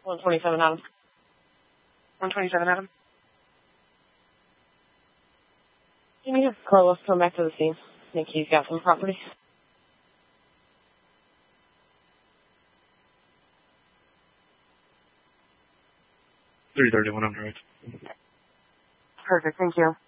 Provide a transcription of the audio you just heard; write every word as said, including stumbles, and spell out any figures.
one twenty-seven Adam. one twenty-seven Adam. Can you have Carlos come back to the scene? I think he's got some property. three thirty-one, I'm right. Perfect, thank you.